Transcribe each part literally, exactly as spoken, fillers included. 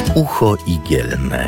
Ucho igielne.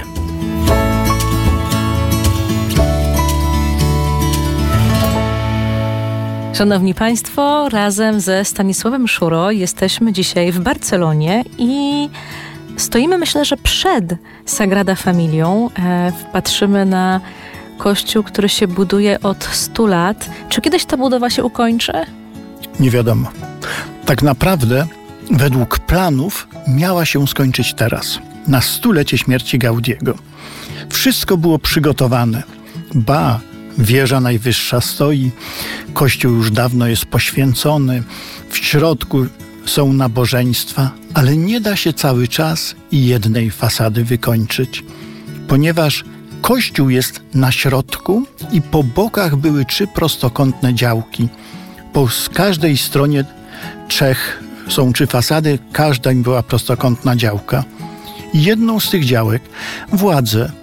Szanowni Państwo, razem ze Stanisławem Szuro jesteśmy dzisiaj w Barcelonie i stoimy, myślę, że przed Sagrada Familią. E, patrzymy na kościół, który się buduje od stu lat. Czy kiedyś ta budowa się ukończy? Nie wiadomo. Tak naprawdę według planów miała się skończyć teraz, na stulecie śmierci Gaudiego. Wszystko było przygotowane. Ba, wieża najwyższa stoi, kościół już dawno jest poświęcony, w środku są nabożeństwa, ale nie da się cały czas i jednej fasady wykończyć, ponieważ kościół jest na środku i po bokach były trzy prostokątne działki. Po każdej stronie trzech są trzy fasady, każda im była prostokątna działka. Jedną z tych działek władze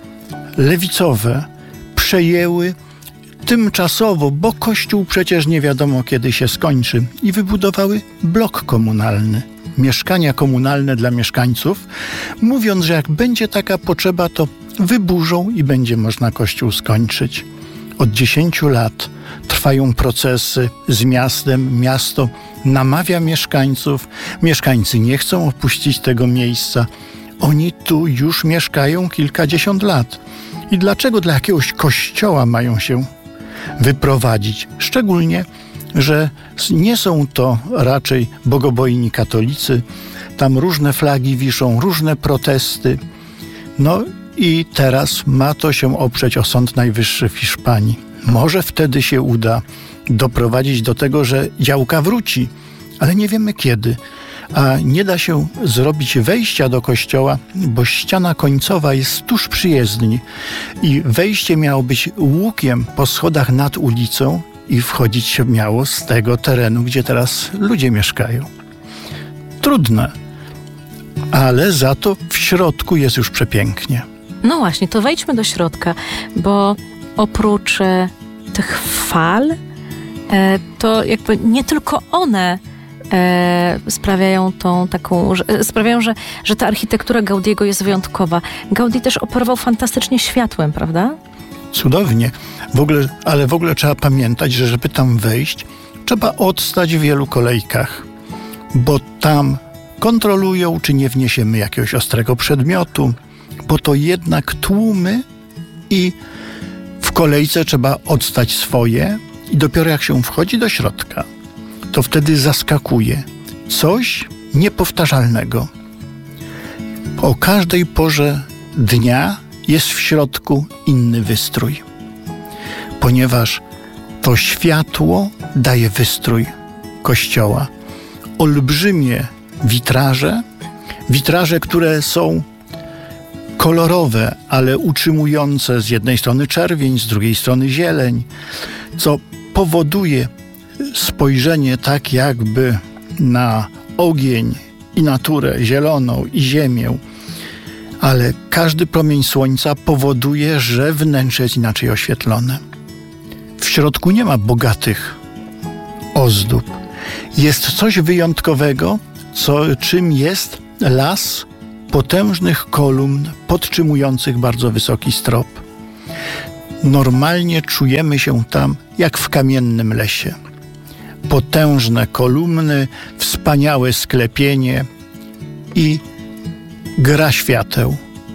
lewicowe przejęły tymczasowo, bo kościół przecież nie wiadomo kiedy się skończy, i wybudowały blok komunalny, mieszkania komunalne dla mieszkańców, mówiąc, że jak będzie taka potrzeba, to wyburzą i będzie można kościół skończyć. Od dziesięciu lat trwają procesy z miastem, miasto namawia mieszkańców, mieszkańcy nie chcą opuścić tego miejsca. Oni tu już mieszkają kilkadziesiąt lat. I dlaczego dla jakiegoś kościoła mają się wyprowadzić? Szczególnie, że nie są to raczej bogobojni katolicy. Tam różne flagi wiszą, różne protesty. No i teraz ma to się oprzeć o Sąd Najwyższy w Hiszpanii. Może wtedy się uda doprowadzić do tego, że działka wróci, ale nie wiemy kiedy. A nie da się zrobić wejścia do kościoła, bo ściana końcowa jest tuż przy jezdni i wejście miało być łukiem po schodach nad ulicą i wchodzić się miało z tego terenu, gdzie teraz ludzie mieszkają. Trudne, ale za to w środku jest już przepięknie. No właśnie, to wejdźmy do środka, bo oprócz e, tych fal, e, to jakby nie tylko one E, sprawiają tą taką, że, sprawiają, że, że ta architektura Gaudiego jest wyjątkowa. Gaudi też operował fantastycznie światłem, prawda? Cudownie. W ogóle, ale w ogóle trzeba pamiętać, że żeby tam wejść, trzeba odstać w wielu kolejkach, bo tam kontrolują, czy nie wniesiemy jakiegoś ostrego przedmiotu, bo to jednak tłumy i w kolejce trzeba odstać swoje i dopiero jak się wchodzi do środka, to wtedy zaskakuje coś niepowtarzalnego. O każdej porze dnia jest w środku inny wystrój, ponieważ to światło daje wystrój kościoła. Olbrzymie witraże, witraże, które są kolorowe, ale utrzymujące z jednej strony czerwień, z drugiej strony zieleń, co powoduje spojrzenie tak jakby na ogień i naturę zieloną i ziemię, ale każdy promień słońca powoduje, że wnętrze jest inaczej oświetlone. W środku nie ma bogatych ozdób. Jest coś wyjątkowego, co, czym jest las potężnych kolumn podtrzymujących bardzo wysoki strop. Normalnie czujemy się tam jak w kamiennym lesie. Potężne kolumny, wspaniałe sklepienie i gra świateł.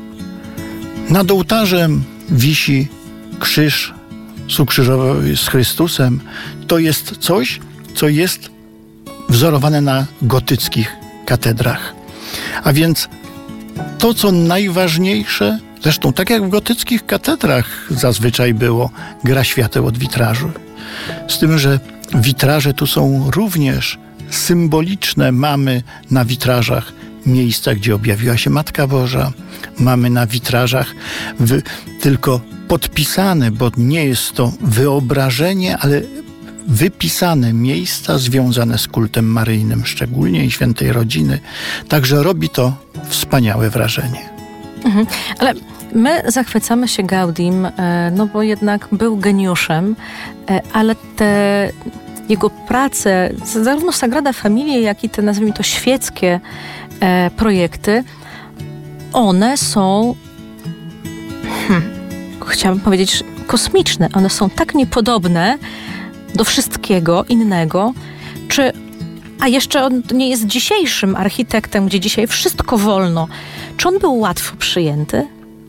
Nad ołtarzem wisi krzyż z ukrzyżowanym z Chrystusem. To jest coś, co jest wzorowane na gotyckich katedrach. A więc to, co najważniejsze, zresztą tak jak w gotyckich katedrach zazwyczaj było, gra świateł od witrażu. Z tym, że witraże tu są również symboliczne. Mamy na witrażach miejsca, gdzie objawiła się Matka Boża. Mamy na witrażach w, tylko podpisane, bo nie jest to wyobrażenie, ale wypisane miejsca związane z kultem maryjnym, szczególnie i świętej rodziny. Także robi to wspaniałe wrażenie. Mhm. Ale my zachwycamy się Gaudim, no bo jednak był geniuszem, ale te jego prace, zarówno Sagrada Familia, jak i te, nazwijmy to, świeckie projekty, one są, hmm, chciałabym powiedzieć, kosmiczne. One są tak niepodobne do wszystkiego innego. Czy, a jeszcze on nie jest dzisiejszym architektem, gdzie dzisiaj wszystko wolno. Czy on był łatwo przyjęty?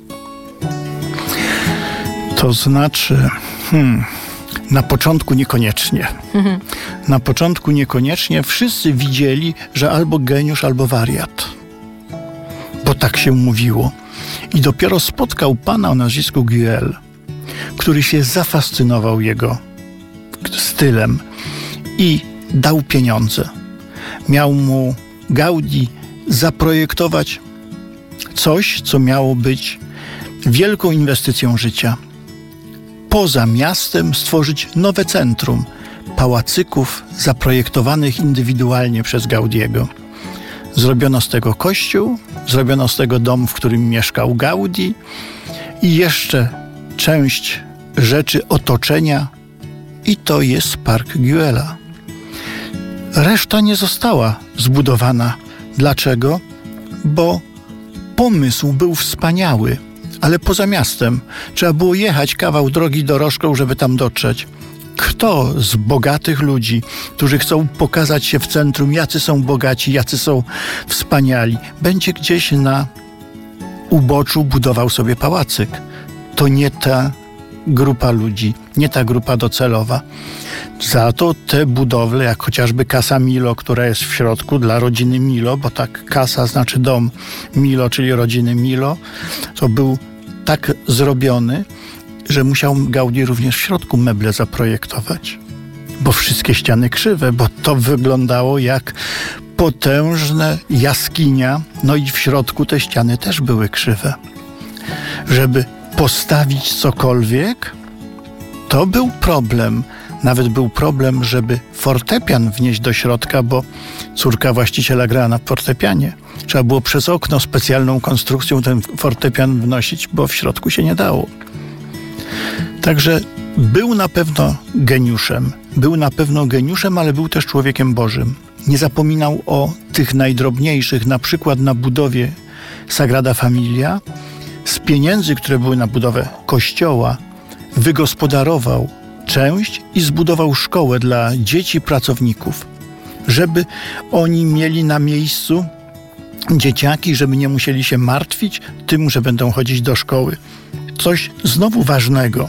To znaczy, hmm, na początku niekoniecznie. Mhm. Na początku niekoniecznie. Wszyscy widzieli, że albo geniusz, albo wariat. Bo tak się mówiło. I dopiero spotkał pana o nazwisku Güell, który się zafascynował jego stylem i dał pieniądze. Miał mu Gaudí zaprojektować coś, co miało być wielką inwestycją życia. Poza miastem stworzyć nowe centrum pałacyków zaprojektowanych indywidualnie przez Gaudiego. Zrobiono z tego kościół, zrobiono z tego dom, w którym mieszkał Gaudí i jeszcze część rzeczy otoczenia i to jest Park Güella. Reszta nie została zbudowana. Dlaczego? Bo pomysł był wspaniały, ale poza miastem. Trzeba było jechać kawał drogi dorożką, żeby tam dotrzeć. Kto z bogatych ludzi, którzy chcą pokazać się w centrum, jacy są bogaci, jacy są wspaniali, będzie gdzieś na uboczu budował sobie pałacyk? To nie ta grupa ludzi, nie ta grupa docelowa. Za to te budowle, jak chociażby Casa Milo, która jest w środku dla rodziny Milo, bo tak Casa znaczy dom, Milo, czyli rodziny Milo, to był tak zrobiony, że musiał Gaudí również w środku meble zaprojektować. Bo wszystkie ściany krzywe, bo to wyglądało jak potężna jaskinia, no i w środku te ściany też były krzywe. Żeby postawić cokolwiek, to był problem. Nawet był problem, żeby fortepian wnieść do środka, bo córka właściciela grała na fortepianie. Trzeba było przez okno specjalną konstrukcją ten fortepian wnosić, bo w środku się nie dało. Także był na pewno geniuszem. Był na pewno geniuszem, ale był też człowiekiem Bożym. Nie zapominał o tych najdrobniejszych, na przykład na budowie Sagrada Familia. Z pieniędzy, które były na budowę kościoła, wygospodarował część i zbudował szkołę dla dzieci pracowników, żeby oni mieli na miejscu dzieciaki, żeby nie musieli się martwić tym, że będą chodzić do szkoły. Coś znowu ważnego.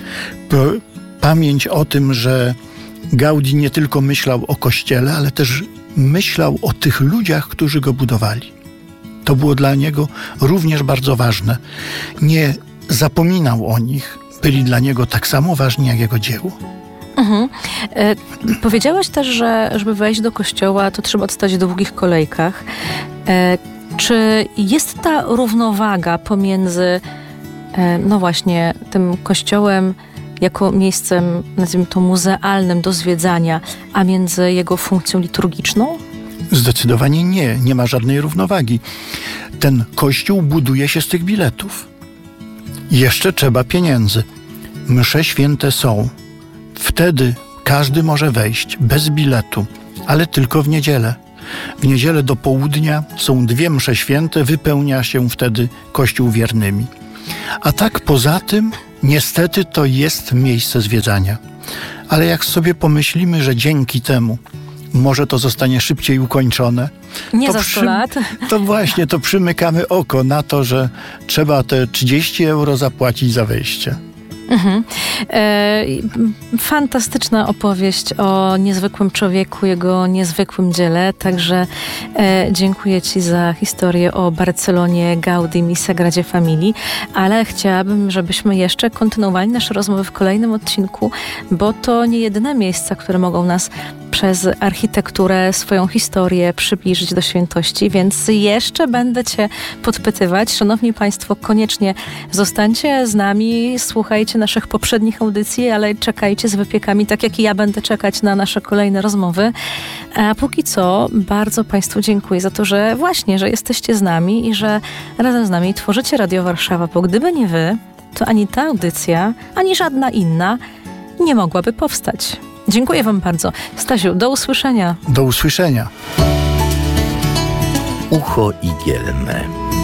Pamięć o tym, że Gaudí nie tylko myślał o Kościele, ale też myślał o tych ludziach, którzy go budowali. To było dla niego również bardzo ważne. Nie zapominał o nich. Byli dla niego tak samo ważni jak jego dzieło. Mhm. E, powiedziałaś też, że żeby wejść do kościoła, to trzeba odstać w długich kolejkach. E, czy jest ta równowaga pomiędzy e, no właśnie tym kościołem jako miejscem, nazwijmy to muzealnym do zwiedzania, a między jego funkcją liturgiczną? Zdecydowanie nie. Nie ma żadnej równowagi. Ten kościół buduje się z tych biletów. Jeszcze trzeba pieniędzy. Msze święte są. Wtedy każdy może wejść bez biletu, ale tylko w niedzielę. W niedzielę do południa są dwie msze święte, wypełnia się wtedy kościół wiernymi. A tak poza tym, niestety to jest miejsce zwiedzania. Ale jak sobie pomyślimy, że dzięki temu może to zostanie szybciej ukończone. Nie to za sto lat. To właśnie, to przymykamy oko na to, że trzeba te trzydzieści euro zapłacić za wejście. Mhm. E, fantastyczna opowieść o niezwykłym człowieku, jego niezwykłym dziele. Także e, dziękuję Ci za historię o Barcelonie, Gaudim i Sagradzie Familii, ale chciałabym, żebyśmy jeszcze kontynuowali nasze rozmowy w kolejnym odcinku, bo to nie jedyne miejsca, które mogą nas przez architekturę, swoją historię przybliżyć do świętości, więc jeszcze będę Cię podpytywać. Szanowni Państwo, koniecznie zostańcie z nami, słuchajcie naszych poprzednich audycji, ale czekajcie z wypiekami, tak jak i ja będę czekać na nasze kolejne rozmowy. A póki co bardzo Państwu dziękuję za to, że właśnie, że jesteście z nami i że razem z nami tworzycie Radio Warszawa, bo gdyby nie Wy, to ani ta audycja, ani żadna inna nie mogłaby powstać. Dziękuję Wam bardzo. Stasiu, do usłyszenia. Do usłyszenia. Ucho igielne.